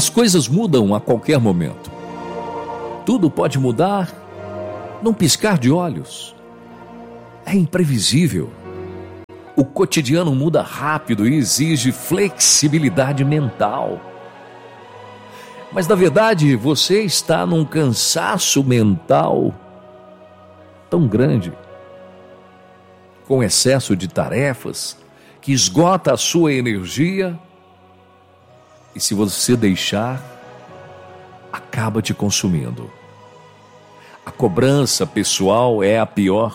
As coisas mudam a qualquer momento. Tudo pode mudar num piscar de olhos. É imprevisível. O cotidiano muda rápido e exige flexibilidade mental. Mas, na verdade, você está num cansaço mental tão grande, com excesso de tarefas, que esgota a sua energia e, se você deixar, acaba te consumindo. A cobrança pessoal é a pior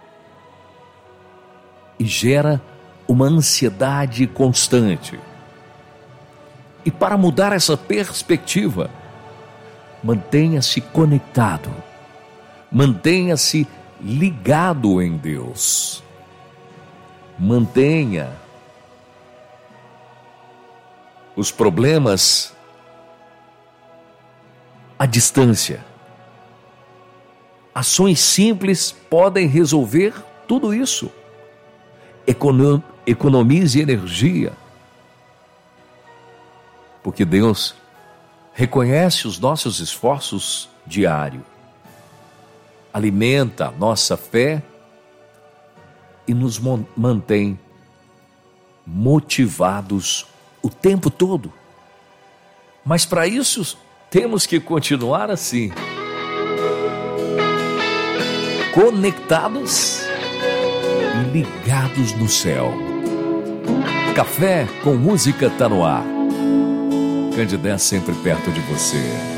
e gera uma ansiedade constante. E para mudar essa perspectiva, mantenha-se conectado, mantenha-se ligado em Deus. Mantenha os problemas à distância. Ações simples podem resolver tudo isso. Economize energia, porque Deus reconhece os nossos esforços diários, alimenta a nossa fé e nos mantém motivados o tempo todo. Mas para isso temos que continuar assim, conectados e ligados no céu. Café com Música tá no ar. Candidez sempre perto de você.